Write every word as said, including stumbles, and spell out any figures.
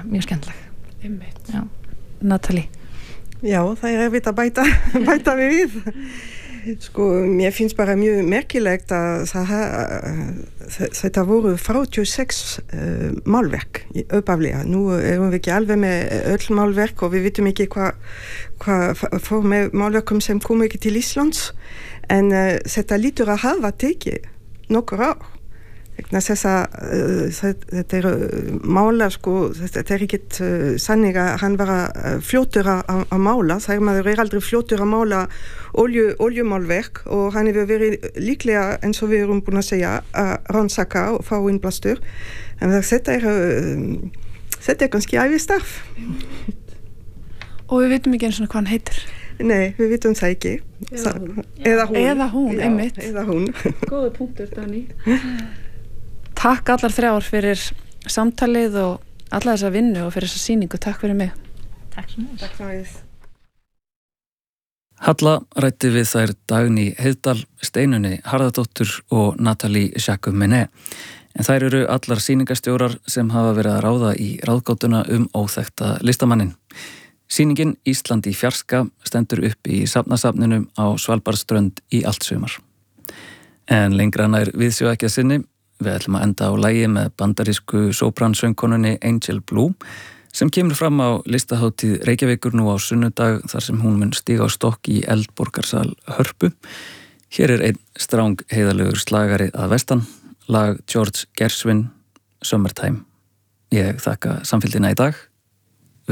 mjög skemmtileg. Einmitt. Já. Natalie. Já, það er erfitt að bæta, bæta við. Sko, mér finnst bara mjög merkilegt að það, þetta voru þrjátíu og sex uh, málverk uppaflega. Nú erum við ekki alveg með öll málverk og við vitum ekki hvað hva fór með málverkum sem kom ekki til Íslands. En uh, þetta lítur að hafa tekið nokkur ár. Þessa, uh, þetta er uh, mála, sko, þetta er ekkert uh, sannig að hann var uh, fljótur að, að mála, það er maður er aldrei fljótur að mála olju, oljumálverk og hann hefur verið líklega, eins og við erum búin að segja, að rannsaka og fá innblástur. En þetta er, uh, þetta er kannski ævistarf. Og við veitum ekki eins og hvað hann heitir. Nei, við vitum það ekki. Eða hún. Eða hún, eða hún Já, einmitt. Eða hún. Góða punktur, Dani. Takk allar þrjár fyrir samtalið og alla þessa vinnu og fyrir þessa sýningu. Takk fyrir mig. Takk svo mjög. Takk svo mjög. Halla ræddi við þær Dagný Heiðdal, Steinunni Harðardóttur og Natalie Jacques-Menet. En þær eru allar sýningastjórar sem hafa verið að ráða í ráðgátuna um óþekkta listamannin. Sýningin Ísland í fjarska stendur upp í safnasafninu á Svalbarðsströnd í allt sumar. En lengra nær við sjá ekki að sinni. Við ætlum að enda á lagi með bandarísku sópransöngkonunni Angel Blue sem kemur fram á listahátíð Reykjavíkur nú á sunnudag þar sem hún mun stíga á stokk í Eldborgarsal Hörpu. Hér er einn stráng heiðalegur slagari að vestan, lag George Gershwin, Summertime. Ég þakka samfylgdina í dag.